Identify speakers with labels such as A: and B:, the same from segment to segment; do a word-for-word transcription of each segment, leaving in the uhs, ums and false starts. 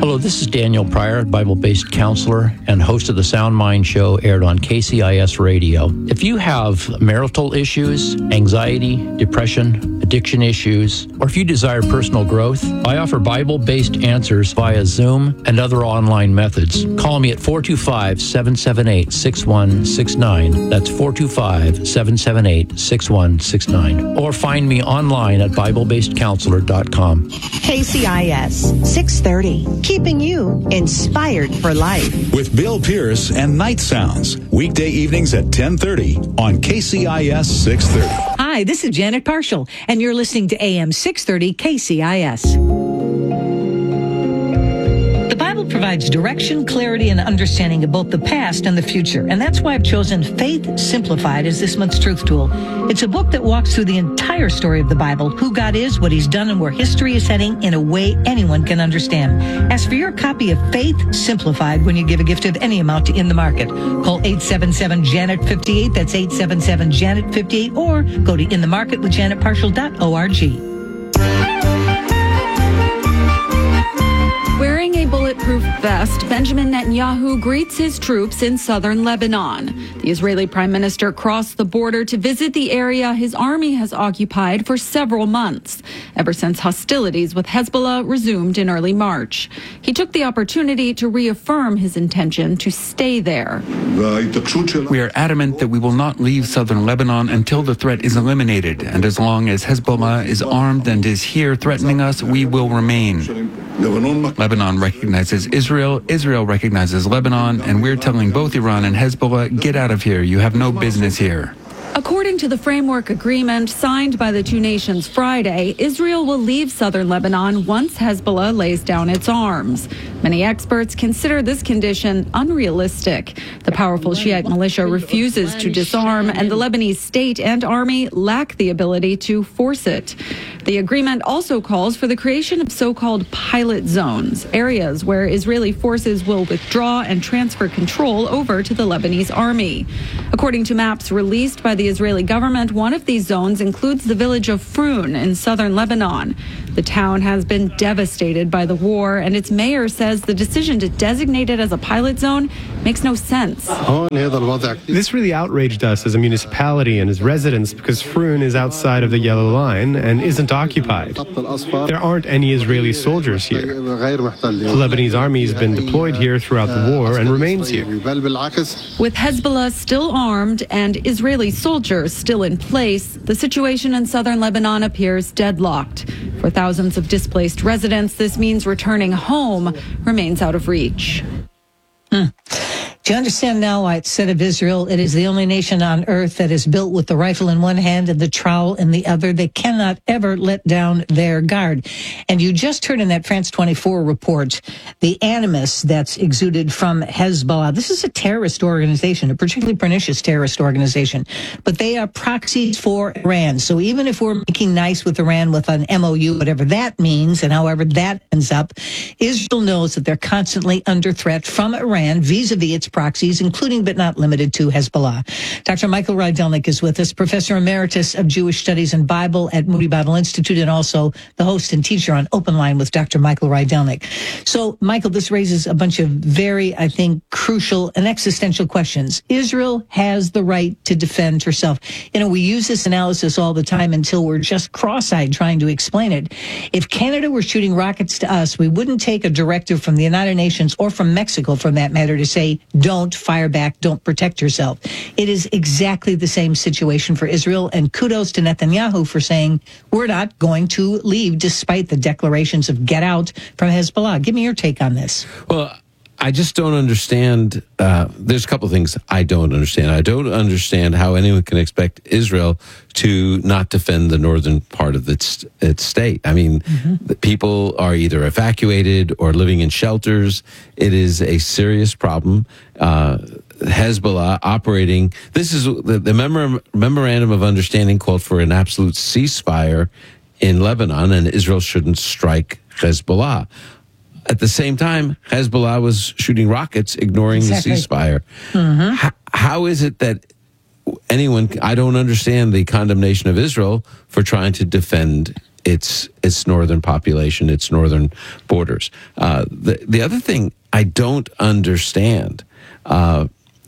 A: Hello, this is Daniel Pryor, Bible-based counselor and host of the Sound Mind Show, aired on K C I S Radio. If you have marital issues, anxiety, depression, addiction issues, or if you desire personal growth, I offer Bible-based answers via Zoom and other online methods. Call me at four two five, seven seven eight, six one six nine. That's four two five, seven seven eight, six one six nine. Or find me online at bible based counselor dot com.
B: K C I S six thirty, keeping you inspired for life.
C: With Bill Pierce and Night Sounds, weekday evenings at ten thirty on K C I S six thirty.
D: Hi, this is Janet Parshall, and you're listening to A M six thirty K C I S. The Bible provides direction, clarity, and understanding of both the past and the future. And that's why I've chosen Faith Simplified as this month's truth tool. It's a book that walks through the entire story of the Bible, who God is, what he's done, and where history is heading in a way anyone can understand. Ask for your copy of Faith Simplified when you give a gift of any amount to In the Market. Call eight seven seven, Janet fifty-eight. That's eight seven seven, Janet fifty-eight. Or go to in the market with janet parshall dot org.
E: Wearing a bulletproof vest, Benjamin Netanyahu greets his troops in southern Lebanon. The Israeli prime minister crossed the border to visit the area his army has occupied for several months, ever since hostilities with Hezbollah resumed in early March. He took the opportunity to reaffirm his intention to stay there.
F: We are adamant that we will not leave southern Lebanon until the threat is eliminated, and as long as Hezbollah is armed and is here threatening us, we will remain. Lebanon recognizes Israel, Israel recognizes Lebanon, and we're telling both Iran and Hezbollah, get out of here, you have no business here.
E: According to the framework agreement signed by the two nations Friday, Israel will leave southern Lebanon once Hezbollah lays down its arms. Many experts consider this condition unrealistic. The powerful Shiite militia refuses to disarm, and the Lebanese state and army lack the ability to force it. The agreement also calls for the creation of so-called pilot zones, areas where Israeli forces will withdraw and transfer control over to the Lebanese army. According to maps released by the Israeli government, one of these zones includes the village of Frun in southern Lebanon. The town has been devastated by the war, and its mayor says the decision to designate it as a pilot zone makes no sense.
G: This really outraged us as a municipality and as residents because Frun is outside of the yellow line and isn't occupied. There aren't any Israeli soldiers here. The Lebanese army has been deployed here throughout the war and remains here.
E: With Hezbollah still armed and Israeli soldiers still in place, the situation in southern Lebanon appears deadlocked. For thousands of displaced residents, this means returning home remains out of reach.
D: Hmm. Do you understand now why it's said of Israel, it is the only nation on earth that is built with the rifle in one hand and the trowel in the other? They cannot ever let down their guard. And you just heard in that France twenty-four report the animus that's exuded from Hezbollah. This is a terrorist organization, a particularly pernicious terrorist organization. But they are proxies for Iran. So even if we're making nice with Iran with an M O U, whatever that means, and however that ends up, Israel knows that they're constantly under threat from Iran vis-a-vis its proxies, including but not limited to Hezbollah. Doctor Michael Rydelnik is with us, Professor Emeritus of Jewish Studies and Bible at Moody Bible Institute, and also the host and teacher on Open Line with Doctor Michael Rydelnik. So, Michael, this raises a bunch of very, I think, crucial and existential questions. Israel has the right to defend herself. You know, we use this analysis all the time until we're just cross-eyed trying to explain it. If Canada were shooting rockets to us, we wouldn't take a directive from the United Nations or from Mexico, for that matter, to say, don't fire back, don't protect yourself. It is exactly the same situation for Israel, and kudos to Netanyahu for saying, we're not going to leave despite the declarations of get out from Hezbollah. Give me your take on this.
H: Well, I just don't understand. Uh, there's a couple of things I don't understand. I don't understand how anyone can expect Israel to not defend the northern part of its, its state. I mean, mm-hmm. the people are either evacuated or living in shelters. It is a serious problem. Uh, Hezbollah operating. This is the, the memor- memorandum of understanding called for an absolute ceasefire in Lebanon, and Israel shouldn't strike Hezbollah. At the same time, Hezbollah was shooting rockets, ignoring exactly. the ceasefire. Mm-hmm. How, how is it that anyone, I don't understand the condemnation of Israel for trying to defend its its northern population, its northern borders. Uh, the the other thing I don't understand uh,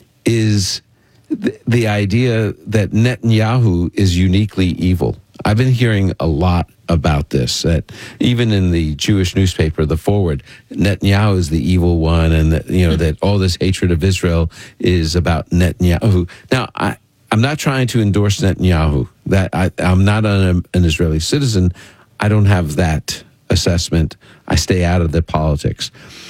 H: is the, the idea that Netanyahu is uniquely evil. I've been hearing a lot about this, that even in the Jewish newspaper, The Forward, Netanyahu is the evil one, and that, you know, that all this hatred of Israel is about Netanyahu. Now, I, I'm not trying to endorse Netanyahu. That I, I'm not an, an Israeli citizen. I don't have that assessment. I stay out of the politics.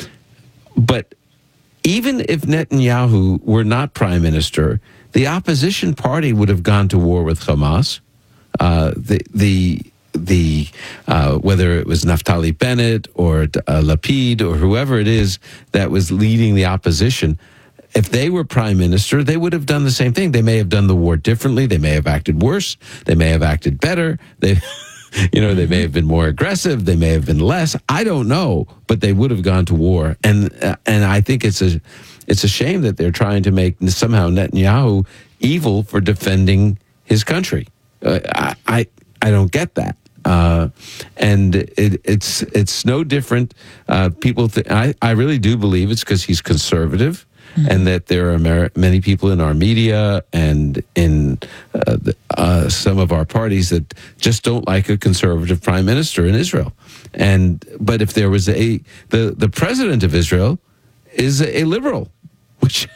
H: But even if Netanyahu were not prime minister, the opposition party would have gone to war with Hamas. Uh, the the the uh, whether it was Naftali Bennett or uh, Lapid or whoever it is that was leading the opposition, if they were prime minister, they would have done the same thing. They may have done the war differently. They may have acted worse. They may have acted better. They, you know, they may have been more aggressive. They may have been less. I don't know, but they would have gone to war. And uh, and I think it's a it's a shame that they're trying to make somehow Netanyahu evil for defending his country. Uh, I, I I don't get that. Uh, and it, it's it's no different. Uh, people, th- I I really do believe it's because he's conservative, mm-hmm. and that there are mer- many people in our media and in uh, the, uh, some of our parties that just don't like a conservative prime minister in Israel. And but if there was a the the president of Israel is a, a liberal, which.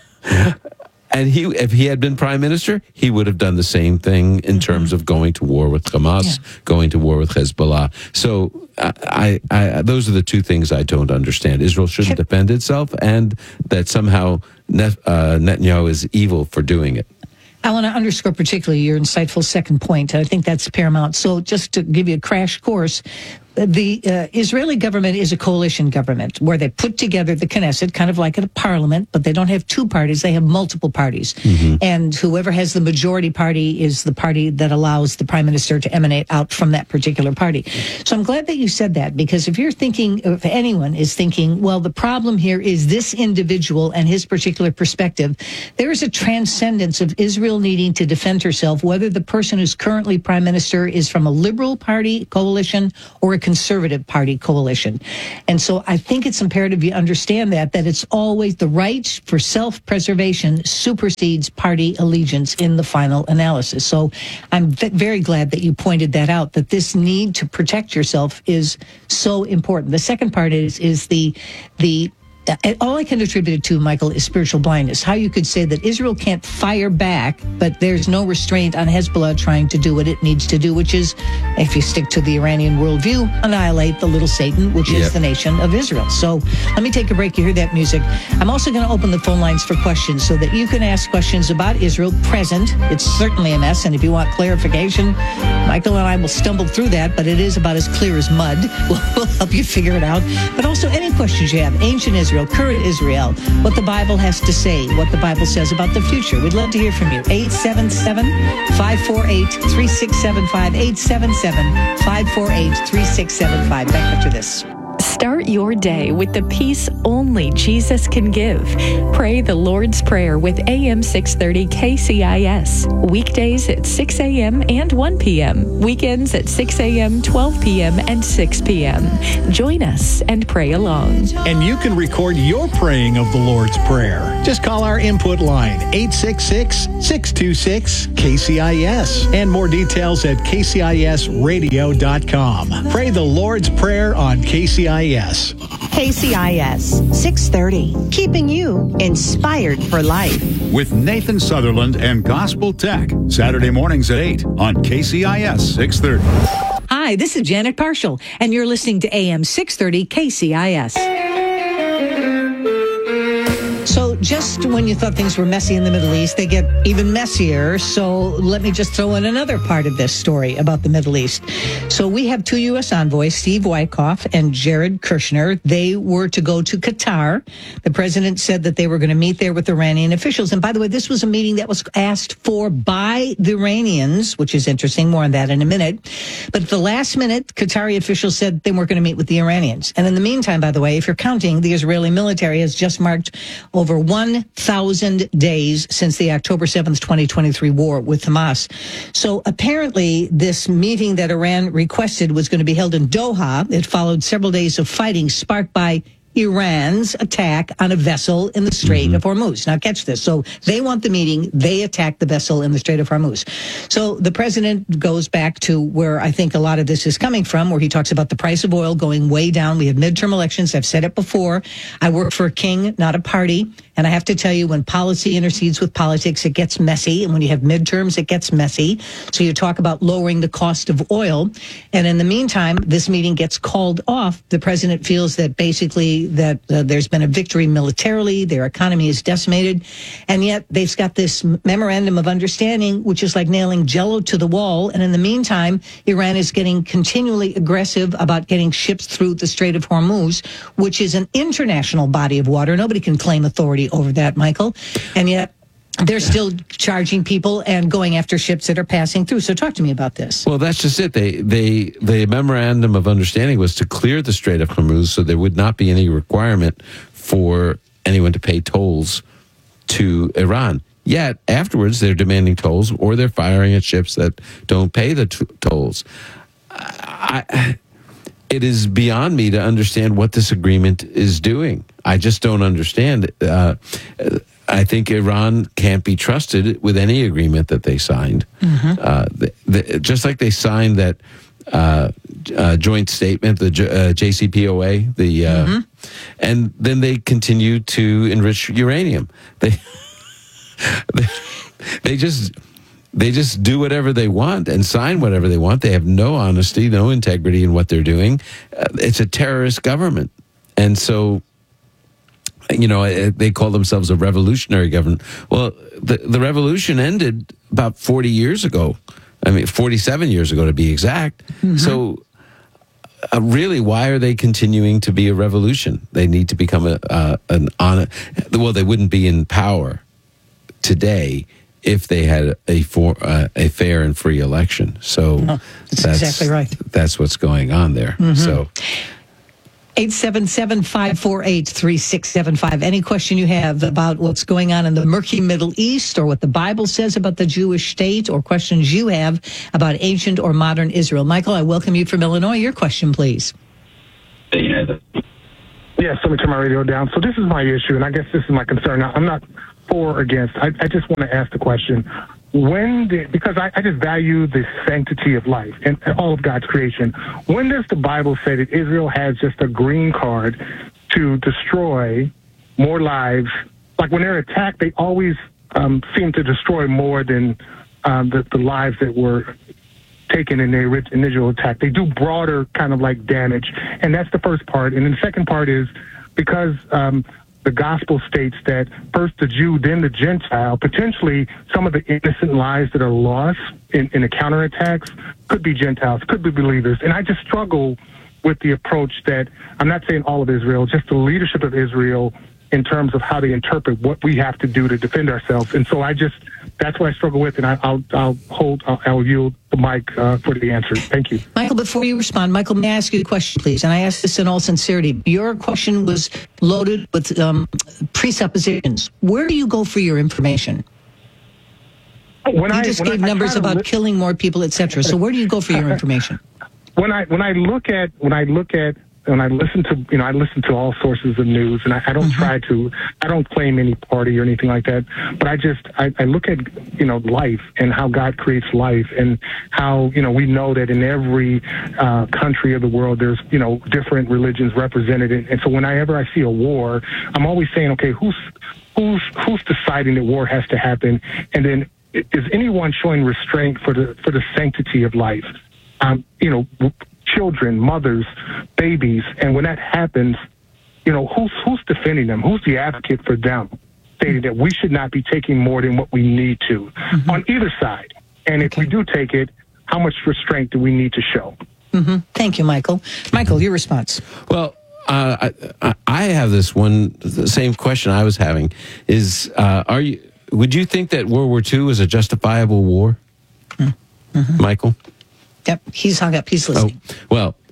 H: And he, if he had been prime minister, he would have done the same thing in mm-hmm. terms of going to war with Hamas, yeah. going to war with Hezbollah. So I, I, those are the two things I don't understand. Israel shouldn't Can, defend itself, and that somehow Net, uh, Netanyahu is evil for doing it.
D: I want to underscore particularly your insightful second point. I think that's paramount. So just to give you a crash course, the uh, Israeli government is a coalition government where they put together the Knesset, kind of like a parliament, but they don't have two parties. They have multiple parties. Mm-hmm. And whoever has the majority party is the party that allows the prime minister to emanate out from that particular party. So I'm glad that you said that, because if you're thinking, if anyone is thinking, well, the problem here is this individual and his particular perspective, there is a transcendence of Israel needing to defend herself, whether the person who's currently prime minister is from a liberal party coalition or a conservative party coalition. And so I think it's imperative you understand that, that it's always the right for self-preservation supersedes party allegiance in the final analysis. So I'm v- very glad that you pointed that out, that this need to protect yourself is so important. The second part is, is the, the, all I can attribute it to, Michael, is spiritual blindness. How you could say that Israel can't fire back, but there's no restraint on Hezbollah trying to do what it needs to do, which is, if you stick to the Iranian worldview, annihilate the little Satan, which yep. is the nation of Israel. So let me take a break. You hear that music. I'm also going to open the phone lines for questions so that you can ask questions about Israel present. It's certainly a mess, and if you want clarification, Michael and I will stumble through that, but it is about as clear as mud. We'll, we'll help you figure it out. But also any questions you have, ancient Israel, current Israel, what the Bible has to say, what the Bible says about the future. We'd love to hear from you. eight seven seven, five four eight, three six seven five, eight seven seven, five four eight, three six seven five. Back after this.
I: Start your day with the peace only Jesus can give. Pray the Lord's Prayer with A M six thirty K C I S. Weekdays at six a.m. and one p.m. Weekends at six a.m., twelve p.m., and six p.m. Join us and pray along.
J: And you can record your praying of the Lord's Prayer. Just call our input line, eight six six, six two six, K C I S. And more details at K C I S radio dot com. Pray the Lord's Prayer on K C I S.
B: K C I S six thirty, keeping you inspired for life.
C: With Nathan Sutherland and Gospel Tech, Saturday mornings at eight on K C I S six thirty.
D: Hi, this is Janet Parshall, and you're listening to A M six thirty K C I S. So just when you thought things were messy in the Middle East, they get even messier. So let me just throw in another part of this story about the Middle East. So we have two U S envoys, Steve Wyckoff and Jared Kushner. They were to go to Qatar. The president said that they were going to meet there with Iranian officials. And by the way, this was a meeting that was asked for by the Iranians, which is interesting. More on that in a minute. But at the last minute, Qatari officials said they weren't going to meet with the Iranians. And in the meantime, by the way, if you're counting, the Israeli military has just marked over one one thousand days since the October seventh, twenty twenty-three war with Hamas. So apparently this meeting that Iran requested was going to be held in Doha. It followed several days of fighting sparked by Iran's attack on a vessel in the Strait mm-hmm. of Hormuz. Now catch this. So they want the meeting. They attack the vessel in the Strait of Hormuz. So the president goes back to where I think a lot of this is coming from, where he talks about the price of oil going way down. We have midterm elections. I've said it before. I work for a king, not a party. And I have to tell you, when policy intercedes with politics, it gets messy. And when you have midterms, it gets messy. So you talk about lowering the cost of oil. And in the meantime, this meeting gets called off. The president feels that basically that uh, there's been a victory militarily. Their economy is decimated. And yet they've got this memorandum of understanding, which is like nailing Jell-O to the wall. And in the meantime, Iran is getting continually aggressive about getting ships through the Strait of Hormuz, which is an international body of water. Nobody can claim authority over that, Michael. And yet they're still charging people and going after ships that are passing through. So talk to me about this.
H: Well, that's just it. They, they, the memorandum of understanding was to clear the Strait of Hormuz so there would not be any requirement for anyone to pay tolls to Iran. Yet, afterwards, they're demanding tolls or they're firing at ships that don't pay the t- tolls. I, it is beyond me to understand what this agreement is doing. I just don't understand. Uh, I think Iran can't be trusted with any agreement that they signed. Mm-hmm. Uh, the, the, just like they signed that uh, uh, joint statement, the uh, J C P O A, the uh, mm-hmm. and then they continue to enrich uranium. They they, they just they just do whatever they want and sign whatever they want. They have no honesty, no integrity in what they're doing. Uh, it's a terrorist government, and so. You know, they call themselves a revolutionary government. Well, the, the revolution ended about forty years ago. I mean, forty-seven years ago to be exact. Mm-hmm. So, uh, really, why are they continuing to be a revolution? They need to become a, uh, an honest. Well, they wouldn't be in power today if they had a for, uh, a fair and free election. So,
D: oh, that's, that's exactly right.
H: That's what's going on there. Mm-hmm. So.
D: eight seven seven, five four eight, three six seven five. Any question you have about what's going on in the murky Middle East or what the Bible says about the Jewish state or questions you have about ancient or modern Israel. Michael, I welcome you from Illinois. Your question, please.
K: Yes, let me turn my radio down. So this is my issue, and I guess this is my concern. Now, I'm not for or against. I, I just want to ask the question. When did, because I, I just value the sanctity of life and, and all of God's creation. When does the Bible say that Israel has just a green card to destroy more lives? Like when they're attacked, they always um, seem to destroy more than um, the, the lives that were taken in their initial attack. They do broader kind of like damage. And that's the first part. And then the second part is because um, the gospel states that first the Jew, then the Gentile, potentially some of the innocent lives that are lost in, in the counterattacks could be Gentiles, could be believers. And I just struggle with the approach that, I'm not saying all of Israel, just the leadership of Israel in terms of how they interpret what we have to do to defend ourselves. And so I just, that's what I struggle with, and I, I'll, I'll hold, I'll, I'll yield the mic uh, for the answer. Thank you.
D: Michael, before you respond, Michael, may I ask you a question, please? And I ask this in all sincerity. Your question was loaded with um, presuppositions. Where do you go for your information?
K: When
D: you
K: I,
D: just
K: when
D: gave
K: I,
D: numbers
K: I
D: about
K: li-
D: killing more people, et cetera. So where do you go for your information?
K: When I when I look at when I look at when I listen to you know I listen to all sources of news, and I, I don't mm-hmm. try to I don't claim any party or anything like that. But I just I, I look at you know life and how God creates life, and how you know we know that in every uh, country of the world there's you know different religions represented. And so whenever I see a war, I'm always saying, okay, who's who's who's deciding that war has to happen, and then is anyone showing restraint for the for the sanctity of life? Um, you know, children, mothers, babies, and when that happens, you know, who's who's defending them? Who's the advocate for them, stating that we should not be taking more than what we need to mm-hmm. on either side? And if okay. we do take it, how much restraint do we need to show?
D: Mm-hmm. Thank you, Michael. Michael, your response.
H: Well, uh, I, I have this one, the same question I was having is, uh, are you, would you think that World War Two is a justifiable war, mm-hmm. Michael?
D: Yep, he's hung up. He's listening.
H: Oh, well,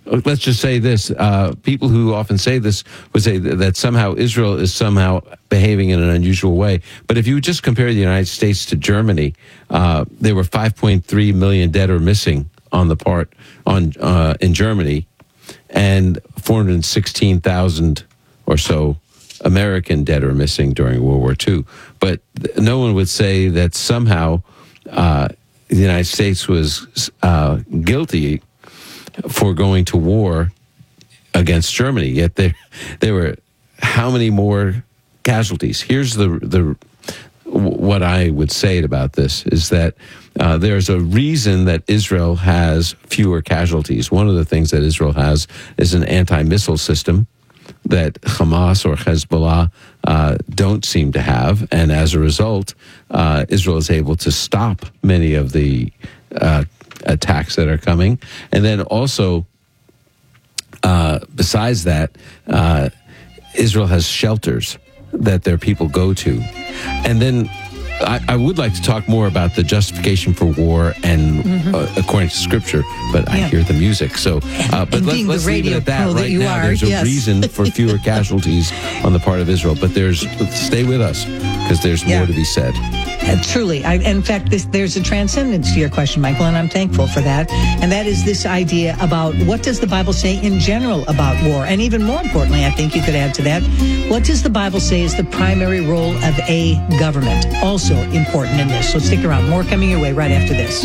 H: let's just say this, uh, people who often say this would say that, that somehow Israel is somehow behaving in an unusual way. But if you just compare the United States to Germany, uh, there were five point three million dead or missing on the part on uh, in Germany, and four hundred sixteen thousand or so American dead or missing during World War Two. But no one would say that somehow uh, the United States was uh, guilty for going to war against Germany. Yet there, there were how many more casualties? Here's the the what I would say about this is that uh, there's a reason that Israel has fewer casualties. One of the things that Israel has is an anti-missile system that Hamas or Hezbollah uh, don't seem to have, and as a result, uh, Israel is able to stop many of the uh, attacks that are coming. And then also, uh, besides that, uh, Israel has shelters that their people go to. And then I, I would like to talk more about the justification for war and mm-hmm. uh, according to Scripture, but yeah. I hear the music. So, uh, but let, let's leave it at that right now. Are, there's a yes. reason for fewer casualties on the part of Israel, but there's stay with us because there's yeah. more to be said.
D: Uh, truly. I, in fact, this, there's a transcendence to your question, Michael, and I'm thankful for that. And that is this idea about what does the Bible say in general about war? And even more importantly, I think you could add to that, what does the Bible say is the primary role of a government? Also important in this. So stick around. More coming your way right after this.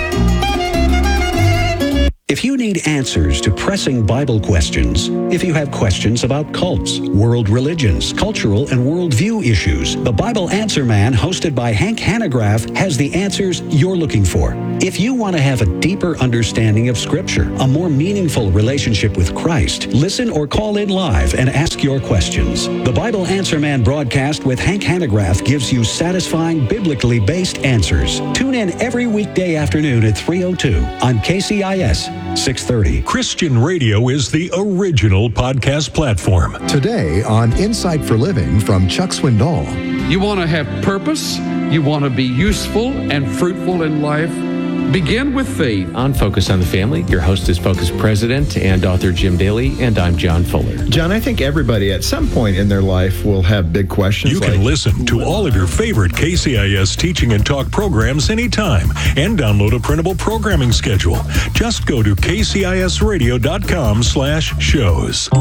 L: If you need answers to pressing Bible questions, if you have questions about cults, world religions, cultural and worldview issues, the Bible Answer Man, hosted by Hank Hanegraaff, has the answers you're looking for. If you want to have a deeper understanding of Scripture, a more meaningful relationship with Christ, listen or call in live and ask your questions. The Bible Answer Man broadcast with Hank Hanegraaff gives you satisfying, biblically based answers. Tune in every weekday afternoon at three oh two on K C I S six thirty.
M: Christian radio is the original podcast platform.
N: Today on Insight for Living from Chuck Swindoll.
O: You want to have purpose, you want to be useful and fruitful in life, begin with faith.
P: On Focus on the Family, your host is Focus President and author Jim Daly, and I'm John Fuller.
Q: John, I think everybody at some point in their life will have big questions.
M: You
Q: like,
M: can listen to all of your favorite K C I S teaching and talk programs anytime and download a printable programming schedule. Just go to K C I S radio dot com slash shows.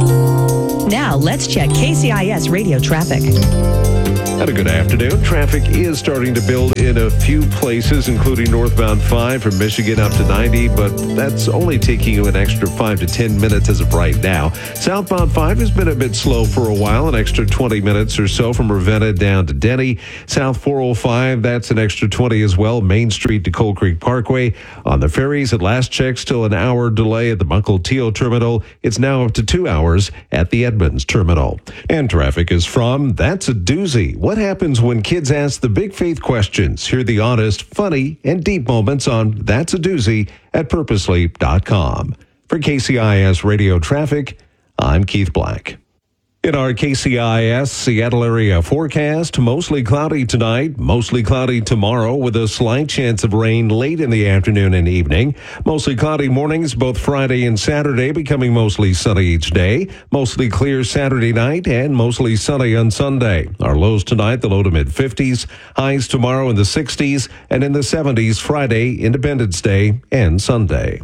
B: Now let's check K C I S radio traffic.
R: And a good afternoon. Traffic is starting to build in a few places, including northbound five from Michigan up to ninety, but that's only taking you an extra five to ten minutes as of right now. Southbound five has been a bit slow for a while, an extra twenty minutes or so from Ravenna down to Denny. South four oh five, that's an extra twenty as well, Main Street to Coal Creek Parkway. On the ferries, at last check, still an hour delay at the Mukilteo Terminal. It's now up to two hours at the Edmonds Terminal. And traffic is from That's a Doozy. What happens when kids ask the big faith questions? Hear the honest, funny, and deep moments on That's a Doozy at purposely dot com. For K C I S Radio Traffic, I'm Keith Black. In our K C I S Seattle area forecast, mostly cloudy tonight, mostly cloudy tomorrow with a slight chance of rain late in the afternoon and evening. Mostly cloudy mornings both Friday and Saturday, becoming mostly sunny each day. Mostly clear Saturday night and mostly sunny on Sunday. Our lows tonight, the low to mid fifties. Highs tomorrow in the sixties and in the seventies Friday, Independence Day, and Sunday.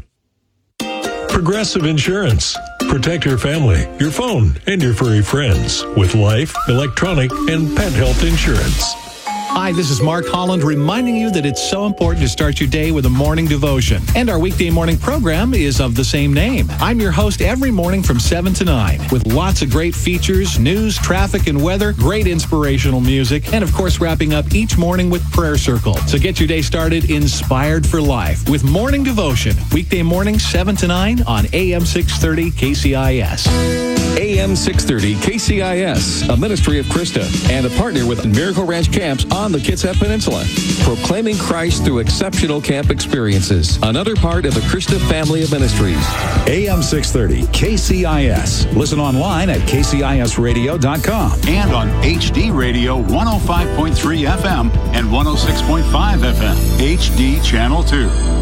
M: Progressive Insurance. Protect your family, your phone, and your furry friends with life, electronic, and pet health insurance.
J: Hi, this is Mark Holland reminding you that it's so important to start your day with a morning devotion. And our weekday morning program is of the same name. I'm your host every morning from seven to nine with lots of great features, news, traffic, and weather, great inspirational music, and of course wrapping up each morning with Prayer Circle. So get your day started inspired for life with Morning Devotion. Weekday morning seven to nine on A M six thirty K C I S.
S: A M six thirty K C I S, a ministry of Krista, and a partner with Miracle Ranch Camps on the Kitsap Peninsula, proclaiming Christ through exceptional camp experiences. Another part of the Krista family of ministries.
C: A M six thirty K C I S. Listen online at K C I S radio dot com
T: and on H D Radio one oh five point three F M and one oh six point five F M, H D Channel two.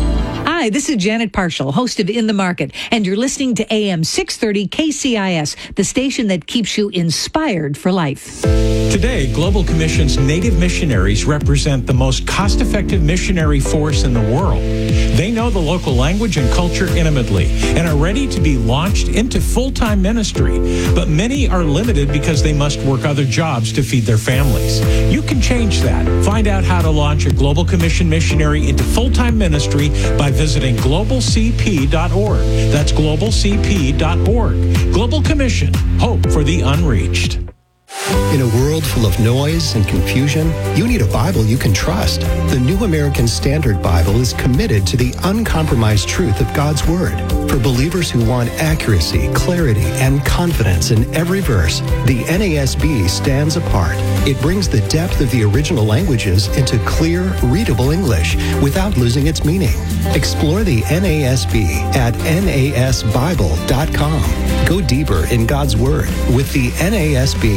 D: Hi, this is Janet Parshall, host of In the Market, and you're listening to A M six thirty K C I S, the station that keeps you inspired for life.
J: Today, Global Commission's Native missionaries represent the most cost-effective missionary force in the world. They know the local language and culture intimately and are ready to be launched into full-time ministry. But many are limited because they must work other jobs to feed their families. You can change that. Find out how to launch a Global Commission missionary into full-time ministry by visiting global c p dot org. That's global c p dot org. Global Commission, hope for the unreached.
U: In a world full of noise and confusion, you need a Bible you can trust. The New American Standard Bible is committed to the uncompromised truth of God's Word. For believers who want accuracy, clarity, and confidence in every verse, the N A S B stands apart. It brings the depth of the original languages into clear, readable English without losing its meaning. Explore the N A S B at N A S Bible dot com. Go deeper in God's Word with the N A S B.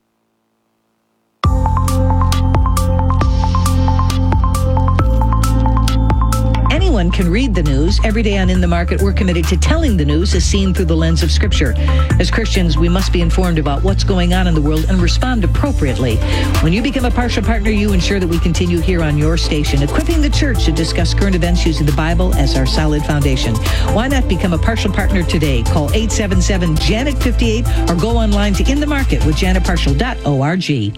D: Anyone can read the news. Every day on In the Market, we're committed to telling the news as seen through the lens of Scripture. As Christians, we must be informed about what's going on in the world and respond appropriately. When you become a partial partner, you ensure that we continue here on your station, equipping the church to discuss current events using the Bible as our solid foundation. Why not become a partial partner today? Call eight seven seven, Janet fifty-eight or go online to in the market with janet partial dot org.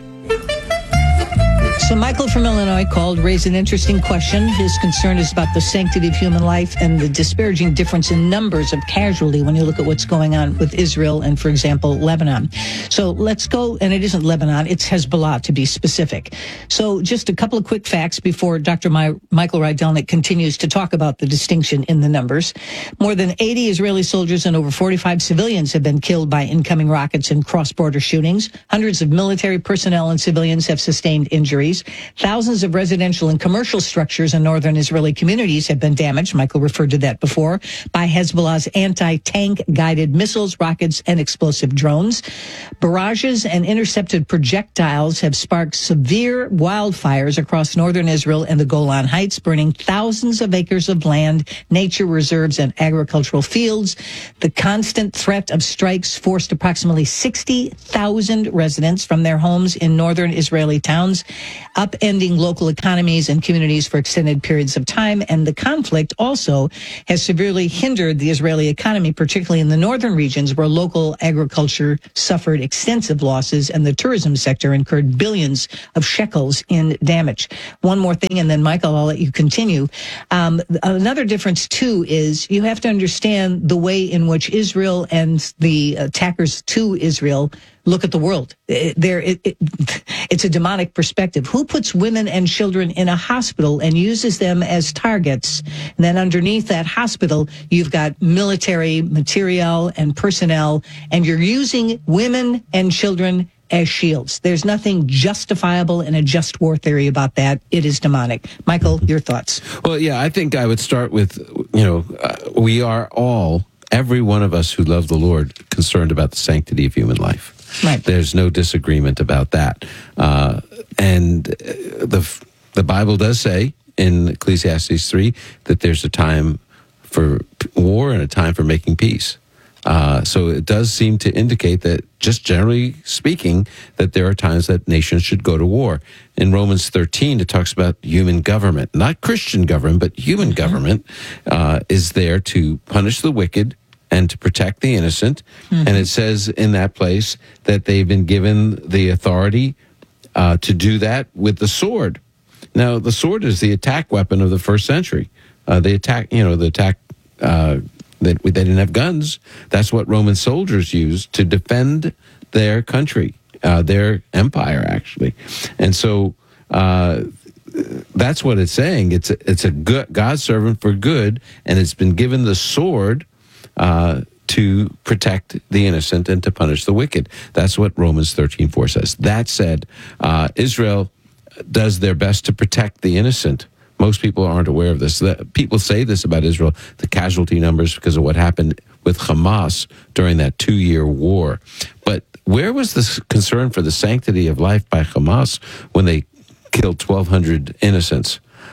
D: So Michael from Illinois called, raised an interesting question. His concern is about the sanctity of human life and the disparaging difference in numbers of casualty when you look at what's going on with Israel and, for example, Lebanon. So let's go, and it isn't Lebanon, it's Hezbollah to be specific. So just a couple of quick facts before Doctor My, Michael Rydelnik continues to talk about the distinction in the numbers. More than eighty Israeli soldiers and over forty-five civilians have been killed by incoming rockets and cross-border shootings. Hundreds of military personnel and civilians have sustained injuries. Thousands of residential and commercial structures in northern Israeli communities have been damaged, Michael referred to that before, by Hezbollah's anti-tank guided missiles, rockets, and explosive drones. Barrages and intercepted projectiles have sparked severe wildfires across northern Israel and the Golan Heights, burning thousands of acres of land, nature reserves, and agricultural fields. The constant threat of strikes forced approximately sixty thousand residents from their homes in northern Israeli towns, upending local economies and communities for extended periods of time. And the conflict also has severely hindered the Israeli economy, particularly in the northern regions where local agriculture suffered extensive losses and the tourism sector incurred billions of shekels in damage. One more thing, and then, Michael, I'll let you continue. Um, another difference, too, is you have to understand the way in which Israel and the attackers to Israel look at the world. It, there, it, it, it's a demonic perspective. Who puts women and children in a hospital and uses them as targets? And then underneath that hospital, you've got military materiel and personnel, and you're using women and children as shields. There's nothing justifiable in a just war theory about that. It is demonic. Michael, your thoughts?
H: Well, yeah, I think I would start with, you know, uh, we are all, every one of us who love the Lord, concerned about the sanctity of human life.
D: Right.
H: There's no disagreement about that. Uh, and the the Bible does say in Ecclesiastes three that there's a time for war and a time for making peace. Uh, so it does seem to indicate that, just generally speaking, that there are times that nations should go to war. In Romans thirteen, it talks about human government, not Christian government, but human mm-hmm. government uh, is there to punish the wicked and to protect the innocent. Mm-hmm. And it says in that place that they've been given the authority uh, to do that with the sword. Now, the sword is the attack weapon of the first century. Uh, the attack, you know, the attack, uh, that they didn't have guns. That's what Roman soldiers used to defend their country, uh, their empire, actually. And so uh, that's what it's saying. It's a, it's a good God's servant for good, and it's been given the sword Uh, to protect the innocent and to punish the wicked. That's what Romans thirteen four says. That said, uh, Israel does their best to protect the innocent. Most people aren't aware of this. The, people say this about Israel, the casualty numbers, because of what happened with Hamas during that two-year war. But where was the concern for the sanctity of life by Hamas when they killed twelve hundred innocents?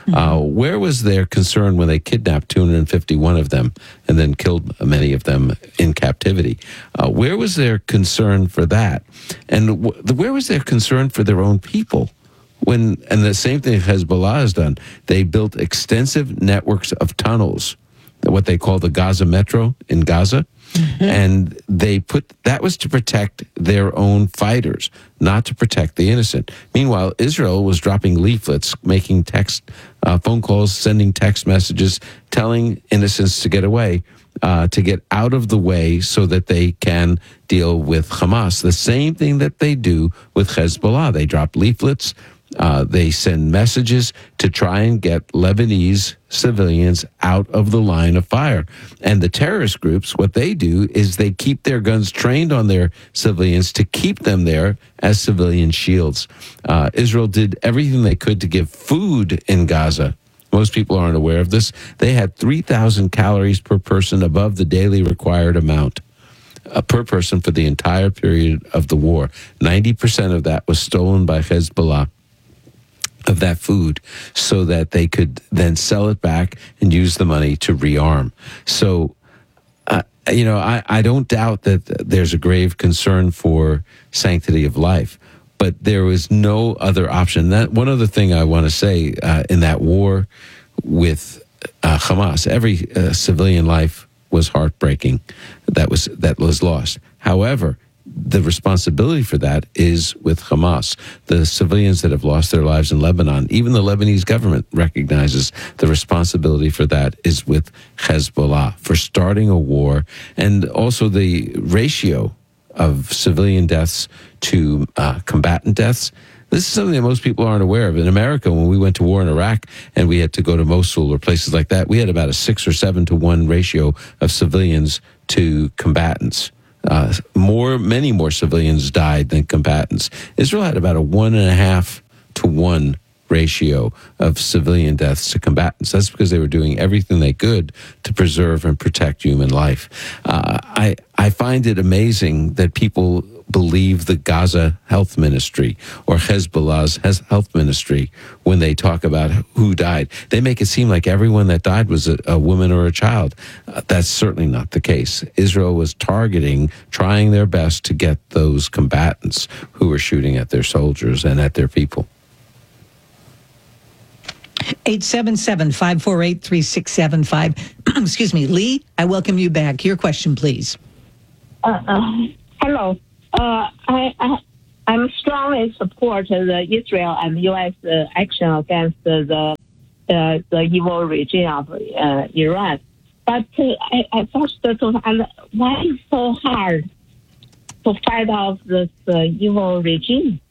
H: Uh, where was their concern when they kidnapped two hundred fifty-one of them and then killed many of them in captivity? Uh, where was their concern for that? And w- where was their concern for their own people? When and the same thing Hezbollah has done. They built extensive networks of tunnels, what they call the Gaza Metro in Gaza. Mm-hmm. And they put that was to protect their own fighters, not to protect the innocent. Meanwhile, Israel was dropping leaflets, making text, uh, phone calls, sending text messages, telling innocents to get away, uh, to get out of the way so that they can deal with Hamas. The same thing that they do with Hezbollah. They drop leaflets. Uh, they send messages to try and get Lebanese civilians out of the line of fire. And the terrorist groups, what they do is they keep their guns trained on their civilians to keep them there as civilian shields. Uh, Israel did everything they could to give food in Gaza. Most people aren't aware of this. They had three thousand calories per person above the daily required amount. Uh, per person for the entire period of the war. ninety percent of that was stolen by Hezbollah, of that food, so that they could then sell it back and use the money to rearm. So, uh, you know, I, I don't doubt that there's a grave concern for sanctity of life, but there was no other option. That one other thing I want to say uh, in that war with uh, Hamas, every uh, civilian life was heartbreaking. That was that was lost. However, the responsibility for that is with Hamas. The civilians that have lost their lives in Lebanon, even the Lebanese government recognizes the responsibility for that is with Hezbollah for starting a war, and also the ratio of civilian deaths to uh, combatant deaths. This is something that most people aren't aware of. In America, when we went to war in Iraq and we had to go to Mosul or places like that, we had about a six or seven to one ratio of civilians to combatants. Uh, more, many more civilians died than combatants. Israel had about a one and a half to one ratio of civilian deaths to combatants. That's because they were doing everything they could to preserve and protect human life. Uh, I I find it amazing that people believe the Gaza Health Ministry or Hezbollah's health ministry when they talk about who died. They make it seem like everyone that died was a, a woman or a child. Uh, that's certainly not the case. Israel was targeting, trying their best to get those combatants who were shooting at their soldiers and at their people.
D: eight seven seven, five four eight, three six seven five. Excuse me. Lee, I welcome you back. Your question, please.
A: Uh, uh, hello. Uh, I, I, I'm strongly support the Israel and U S uh, action against the uh, the evil regime of uh, Iran. But uh, I, I first to understand why it's so hard to fight off this uh, evil regime.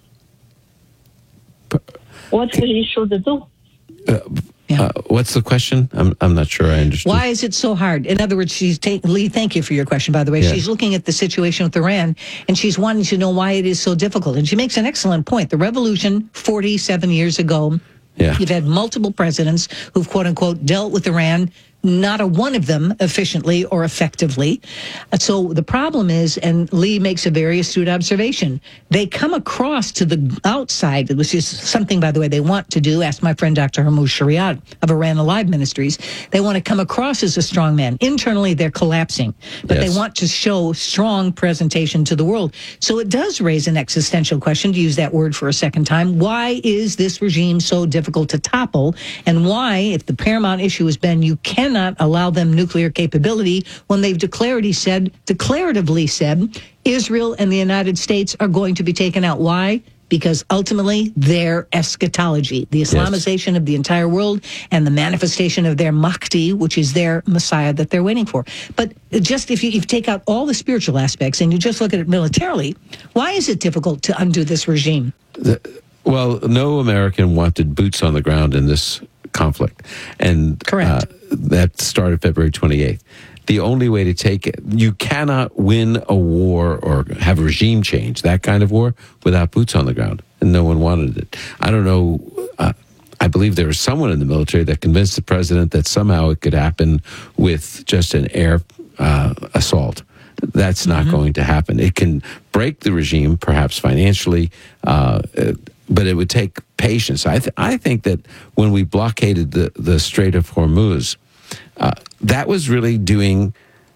A: What we should do?
H: Uh, yeah. uh, what's the question? I'm I'm not sure I understood.
D: Why is it so hard? In other words, she's taking, Lee, thank you for your question, by the way. Yeah. She's looking at the situation with Iran, and she's wanting to know why it is so difficult. And she makes an excellent point. The revolution forty-seven years ago, yeah. You've had multiple presidents who've, quote unquote, dealt with Iran, not a one of them efficiently or effectively. So the problem is, and Lee makes a very astute observation, they come across to the outside, which is something, by the way, they want to do. Ask my friend Doctor Hormuz Shariat of Iran Alive Ministries. They want to come across as a strong man. Internally, they're collapsing, but yes. They want to show strong presentation to the world. So it does raise an existential question, to use that word for a second time. Why is this regime so difficult to topple? And why, if the paramount issue has been you can not allow them nuclear capability, when they've declaratively said, declaratively said, Israel and the United States are going to be taken out. Why? Because ultimately their eschatology, the Islamization yes. of the entire world, and the manifestation of their Mahdi, which is their Messiah that they're waiting for. But just if you, if you take out all the spiritual aspects and you just look at it militarily, why is it difficult to undo this regime?
H: The, well, no American wanted boots on the ground in this conflict. And
D: correct.
H: Uh, that started February twenty-eighth. The only way to take it, you cannot win a war or have regime change, that kind of war, without boots on the ground. And no one wanted it. I don't know. Uh, I believe there was someone in the military that convinced the president that somehow it could happen with just an air uh, assault. That's not mm-hmm. going to happen. It can break the regime, perhaps financially, uh, but it would take patience. I th- I think that when we blockaded the, the Strait of Hormuz, uh, that was really doing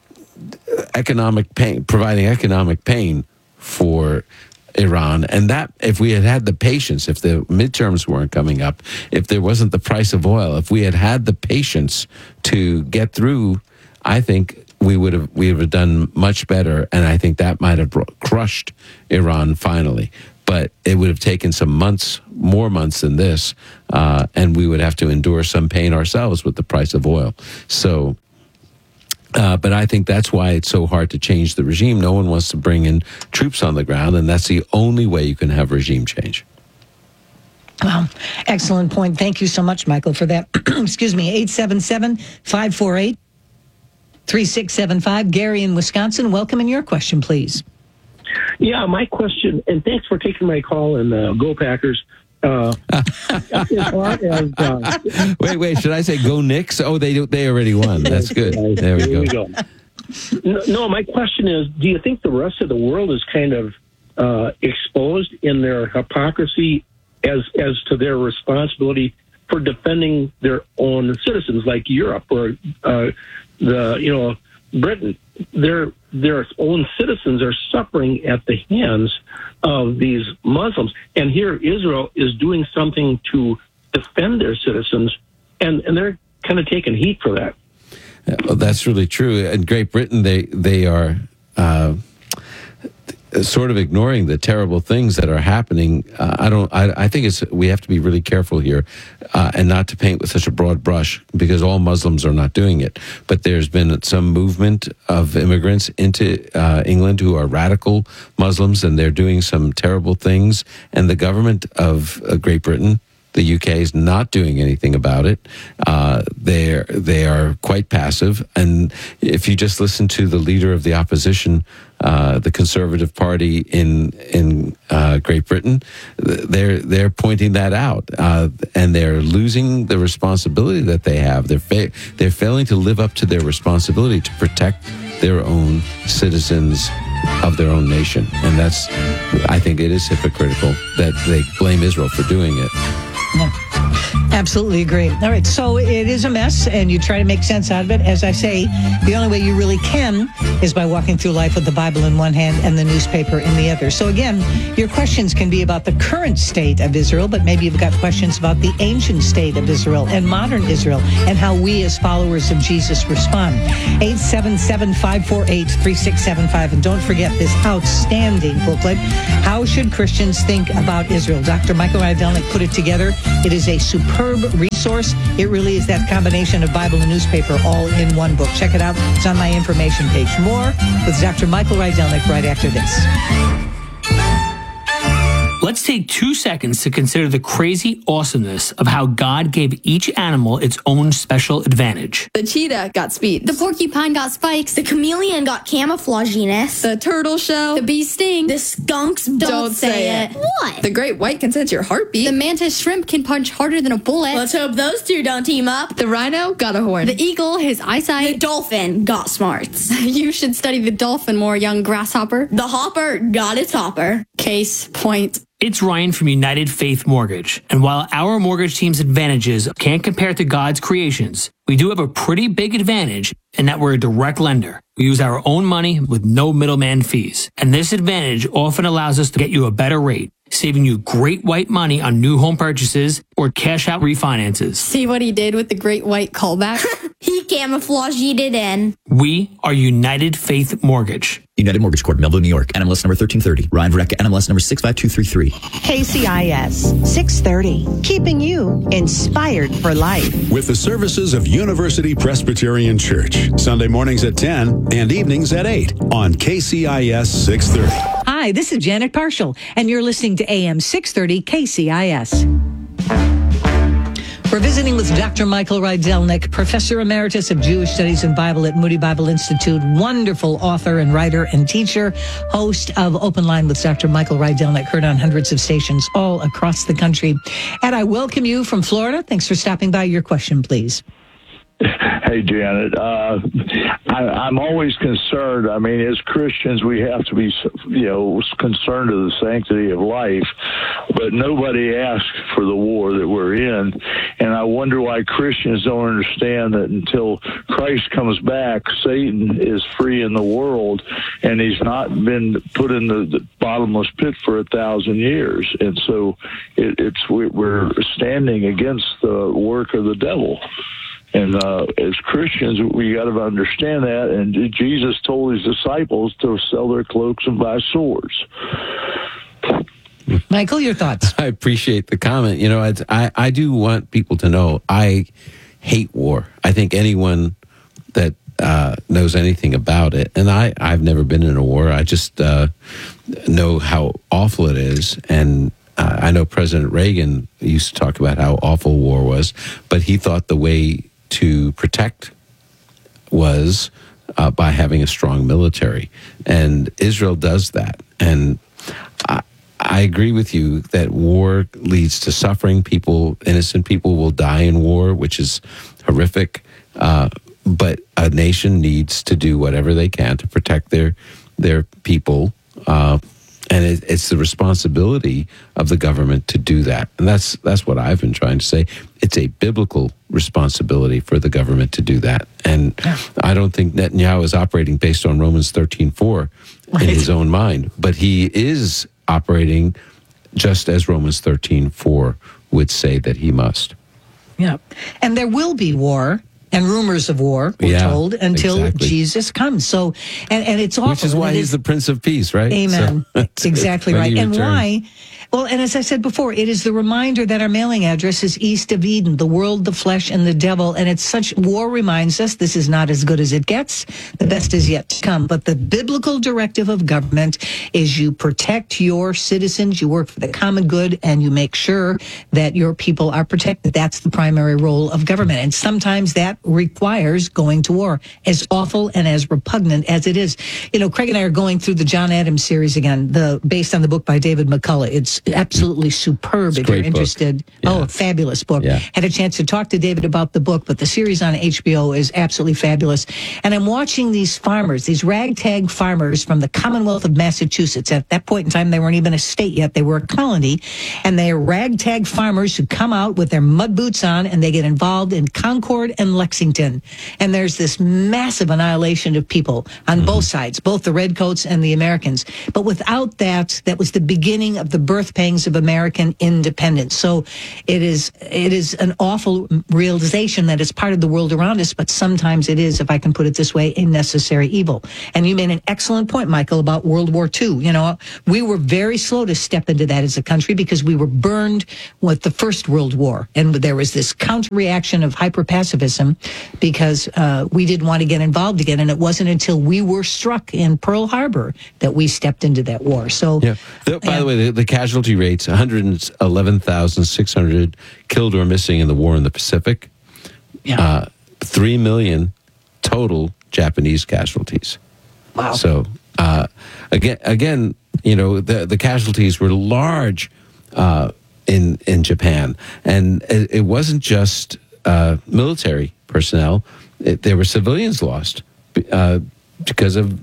H: economic pain, providing economic pain for Iran. And that, if we had had the patience, if the midterms weren't coming up, if there wasn't the price of oil, if we had had the patience to get through, I think we would have we would have done much better. And I think that might have bro- crushed Iran finally. But it would have taken some months, more months than this, uh, and we would have to endure some pain ourselves with the price of oil. So, uh, but I think that's why it's so hard to change the regime. No one wants to bring in troops on the ground, and that's the only way you can have regime change.
D: Well, excellent point. Thank you so much, Michael, for that. Excuse me, eight seven seven, five four eight, three six seven five. Gary in Wisconsin, welcome, and your question, please.
F: Yeah, my question, and thanks for taking my call, and uh, go Packers. Uh, as far as, uh,
H: wait, wait, should I say go Knicks? Oh, they they already won. That's good. There we go.
F: we go. No, no, my question is, do you think the rest of the world is kind of uh, exposed in their hypocrisy as as to their responsibility for defending their own citizens, like Europe or uh, the you know Britain? Their their own citizens are suffering at the hands of these Muslims, and here Israel is doing something to defend their citizens, and, and they're kind of taking heat for that.
H: Well, that's really true. In Great Britain, they they are uh, sort of ignoring the terrible things that are happening. Uh, I don't. I, I think it's we have to be really careful here, uh, and not to paint with such a broad brush, because all Muslims are not doing it. But there's been some movement of immigrants into uh, England who are radical Muslims, and they're doing some terrible things. And the government of uh, Great Britain, the U K, is not doing anything about it. Uh, they're, they are quite passive. And if you just listen to the leader of the opposition, uh, the Conservative Party in in uh, Great Britain, they're they're pointing that out, uh, and they're losing the responsibility that they have. They're fa- they're failing to live up to their responsibility to protect their own citizens of their own nation, and that's, I think it is hypocritical that they blame Israel for doing it.
D: Yeah, absolutely agree. All right, so it is a mess, and you try to make sense out of it. As I say, the only way you really can is by walking through life with the Bible in one hand and the newspaper in the other. So again, your questions can be about the current state of Israel, but maybe you've got questions about the ancient state of Israel and modern Israel and how we as followers of Jesus respond. eight seven seven, five four eight, three six seven five. And don't forget this outstanding booklet, How Should Christians Think About Israel? Doctor Michael Rydelnik put it together. It is a superb resource. It really is that combination of Bible and newspaper all in one book. Check it out. It's on my information page. More with Doctor Michael Rydelnik right after this.
V: Let's take two seconds to consider the crazy awesomeness of how God gave each animal its own special advantage.
W: The cheetah got speed. The porcupine got spikes. The chameleon got camouflaginess. The turtle shell. The bee sting. The skunks don't, don't say, say it. it. What?
X: The great white can sense your heartbeat.
W: The mantis shrimp can punch harder than a bullet.
X: Let's hope those two don't team up.
W: The rhino got a horn. The eagle, his eyesight.
X: The dolphin got smarts.
W: You should study the dolphin more, young grasshopper.
X: The hopper got its hopper.
W: Case point.
V: It's Ryan from United Faith Mortgage. And while our mortgage team's advantages can't compare to God's creations, we do have a pretty big advantage in that we're a direct lender. We use our own money with no middleman fees. And this advantage often allows us to get you a better rate, saving you great white money on new home purchases or cash out refinances.
W: See what he did with the great white callback?
X: He camouflaged it in.
V: We are United Faith Mortgage.
Y: United Mortgage Corp, Melville, New York. N M L S number thirteen thirty. Ryan Vreck, N M L S number six five two three three.
B: K C I S six thirty, keeping you inspired for life.
Z: With the services of University Presbyterian Church. Sunday mornings at ten and evenings at eight on K C I S six thirty.
D: Hi, this is Janet Parshall, and you're listening to A M six thirty K C I S. We're visiting with Doctor Michael Rydelnik, Professor Emeritus of Jewish Studies and Bible at Moody Bible Institute, wonderful author and writer and teacher, host of Open Line with Doctor Michael Rydelnik, heard on hundreds of stations all across the country. And I welcome you from Florida. Thanks for stopping by. Your question, please.
E: Hey, Janet. Uh, I, I'm always concerned. I mean, as Christians, we have to be, you know, concerned of the sanctity of life. But nobody asked for the war that we're in, and I wonder why Christians don't understand that until Christ comes back, Satan is free in the world, and he's not been put in the, the bottomless pit for a thousand years. And so, it, it's we're standing against the work of the devil. And uh, as Christians, we got to understand that. And Jesus told his disciples to sell their cloaks and buy swords.
D: Michael, your thoughts?
H: I appreciate the comment. You know, it's, I, I do want people to know I hate war. I think anyone that uh, knows anything about it, and I, I've never been in a war, I just uh, know how awful it is. And uh, I know President Reagan used to talk about how awful war was, but he thought the way to protect was uh, by having a strong military. And Israel does that. And I, I agree with you that war leads to suffering. People, innocent people will die in war, which is horrific. Uh, but a nation needs to do whatever they can to protect their their people. Uh, and it, it's the responsibility of the government to do that. And that's that's what I've been trying to say. It's a biblical responsibility for the government to do that. And I don't think Netanyahu is operating based on Romans thirteen four in his own mind, but he is operating just as Romans thirteen four would say that he must.
D: Yeah. And there will be war and rumors of war, we're
H: yeah,
D: told, until
H: exactly.
D: Jesus comes. So, and, and it's awful.
H: Which is why he's the Prince of Peace, right?
D: Amen.
H: So,
D: exactly right. And why? Well, and as I said before, it is the reminder that our mailing address is east of Eden, the world, the flesh, and the devil. And it's such, war reminds us this is not as good as it gets. The best is yet to come. But the biblical directive of government is you protect your citizens, you work for the common good, and you make sure that your people are protected. That's the primary role of government. And sometimes that requires going to war, as awful and as repugnant as it is. You know, Craig and I are going through the John Adams series again, the based on the book by David McCullough. It's absolutely superb if you're interested. Yeah. Oh, a fabulous book. Yeah. Had a chance to talk to David about the book, but the series on H B O is absolutely fabulous. And I'm watching these farmers, these ragtag farmers from the Commonwealth of Massachusetts. At that point in time, they weren't even a state yet. They were a colony. And they are ragtag farmers who come out with their mud boots on and they get involved in Concord and Lexington. And there's this massive annihilation of people on mm-hmm. both sides, both the redcoats and the Americans. But without that, that was the beginning of the birth pangs of American independence. So it is it is an awful realization that it's part of the world around us, but sometimes it is, if I can put it this way, a necessary evil. And you made an excellent point, Michael, about World War Two. You know, we were very slow to step into that as a country because we were burned with the First World War. And there was this counter-reaction of hyper-pacifism because uh, we didn't want to get involved again. And it wasn't until we were struck in Pearl Harbor that we stepped into that war. So,
H: yeah. The, by uh, the way, the, the casualty rates, one hundred eleven thousand six hundred killed or missing in the war in the Pacific.
D: Yeah.
H: Uh, three million total Japanese casualties.
D: Wow.
H: So, uh, again, again, you know, the, the casualties were large uh, in, in Japan. And it, it wasn't just uh, military personnel. It, there were civilians lost uh, because of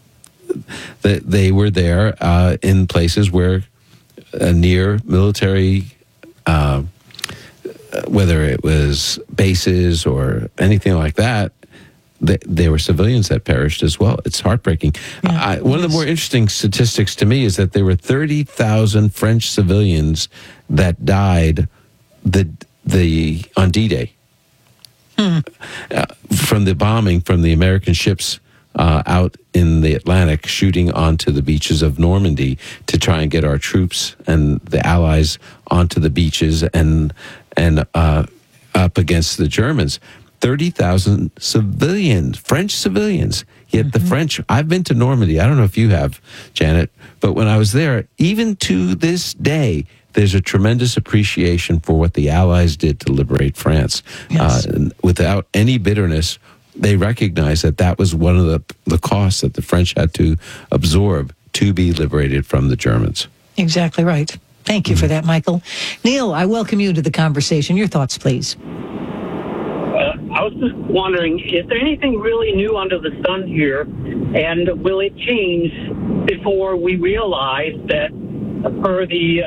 H: the, they were there uh, in places where uh, near military, uh, whether it was bases or anything like that, they, there were civilians that perished as well. It's heartbreaking.
D: Yeah,
H: I, one of the more interesting statistics to me is that there were thirty thousand French civilians that died the the on D-Day.
D: Hmm.
H: Uh, from the bombing from the American ships uh, out in the Atlantic, shooting onto the beaches of Normandy to try and get our troops and the Allies onto the beaches and and uh, up against the Germans. thirty thousand civilians, French civilians. Yet mm-hmm. the French, I've been to Normandy. I don't know if you have, Janet, but when I was there, even to this day, there's a tremendous appreciation for what the Allies did to liberate France.
D: Yes.
H: Uh, without any bitterness, they recognize that that was one of the, the costs that the French had to absorb to be liberated from the Germans.
D: Exactly right. Thank you mm-hmm. for that, Michael. Neil, I welcome you to the conversation. Your thoughts, please.
G: Uh, I was just wondering, is there anything really new under the sun here, and will it change before we realize that, per the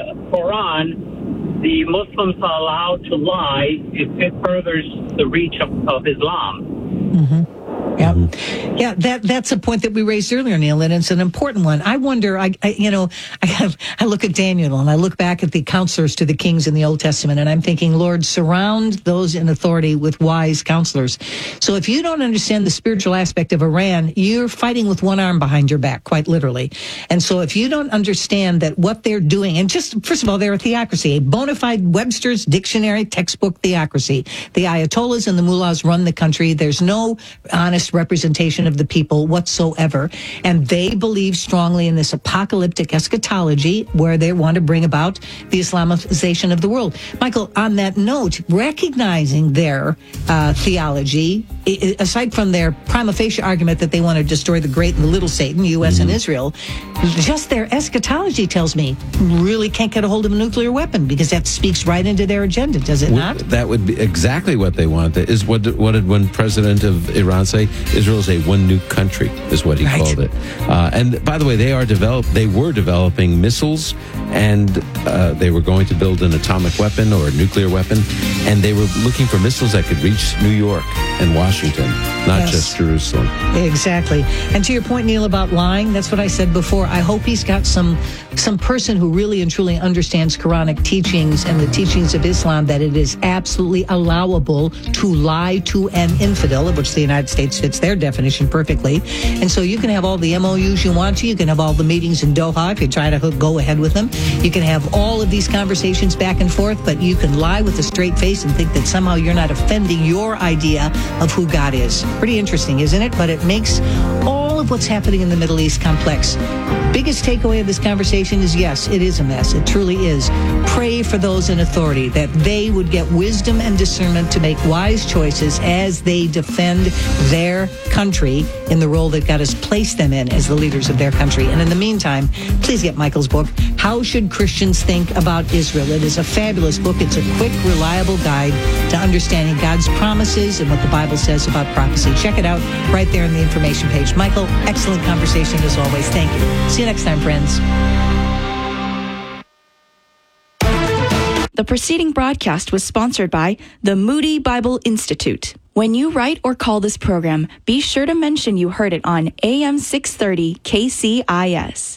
G: Quran, the Muslims are allowed to lie if it furthers the reach of, of Islam?
D: Mm-hmm. Yeah, yeah. That that's a point that we raised earlier, Neil, and it's an important one. I wonder. I, I you know, I have. I look at Daniel and I look back at the counselors to the kings in the Old Testament, and I'm thinking, Lord, surround those in authority with wise counselors. So if you don't understand the spiritual aspect of Iran, you're fighting with one arm behind your back, quite literally. And so if you don't understand that what they're doing, and just first of all, they're a theocracy, a bona fide Webster's Dictionary textbook theocracy. The Ayatollahs and the mullahs run the country. There's no honest representation of the people whatsoever, and they believe strongly in this apocalyptic eschatology where they want to bring about the Islamization of the world. Michael, on that note, recognizing their uh, theology, I- aside from their prima facie argument that they want to destroy the great and the little Satan, U S mm-hmm. and Israel, just their eschatology tells me really can't get a hold of a nuclear weapon, because that speaks right into their agenda, does it not?
H: That would be exactly what they want. That is what, what did one president of Iran say? Israel is a one nuke country, is what he right. called it. Uh, and by the way, they are develop. They were developing missiles, and uh, they were going to build an atomic weapon or a nuclear weapon, and they were looking for missiles that could reach New York and Washington, not yes. just Jerusalem.
D: Exactly. And to your point, Neil, about lying, that's what I said before. I hope he's got some some person who really and truly understands Quranic teachings and the teachings of Islam, that it is absolutely allowable to lie to an infidel, of which the United States fits their definition perfectly. And so you can have all the M O Us you want to. You can have all the meetings in Doha if you try to go ahead with them. You can have all of these conversations back and forth, but you can lie with a straight face and think that somehow you're not offending your idea of who God is. Pretty interesting, isn't it? But it makes all of what's happening in the Middle East complex. Biggest takeaway of this conversation is, yes, it is a mess. It truly is. Pray for those in authority, that they would get wisdom and discernment to make wise choices as they defend their country in the role that God has placed them in as the leaders of their country. And in the meantime, please get Michael's book, How Should Christians Think About Israel? It is a fabulous book. It's a quick, reliable guide to understanding God's promises and what the Bible says about prophecy. Check it out right there in the information page. Michael, excellent conversation as always. Thank you. See you next time, friends.
I: The preceding broadcast was sponsored by the Moody Bible Institute. When you write or call this program, be sure to mention you heard it on A M six thirty K C I S.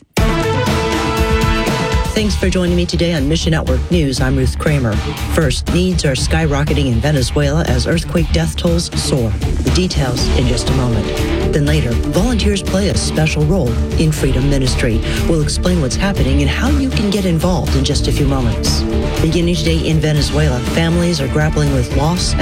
K: Thanks for joining me today on Mission Network News. I'm Ruth Kramer. First, needs are skyrocketing in Venezuela as earthquake death tolls soar. The details in just a moment. Then later, volunteers play a special role in Freedom Ministry. We'll explain what's happening and how you can get involved in just a few moments. Beginning today in Venezuela, families are grappling with loss